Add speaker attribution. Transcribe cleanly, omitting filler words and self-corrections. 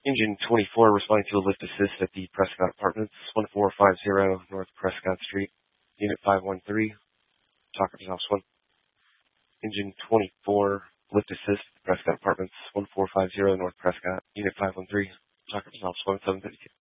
Speaker 1: Engine 24 responding to a lift assist at the Prescott Apartments, 1450 North Prescott Street, Unit 513. Talk up House 1. Engine 24, lift assist, Prescott Apartments, 1450 North Prescott, Unit 513. Talk up House 1, 732.